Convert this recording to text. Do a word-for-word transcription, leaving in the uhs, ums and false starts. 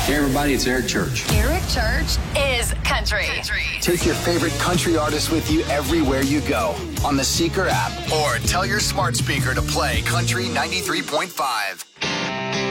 Hey, everybody, it's Eric Church. Eric Church is country. country. Take your favorite country artists with you everywhere you go on the Seeker app, or tell your smart speaker to play Country ninety-three point five.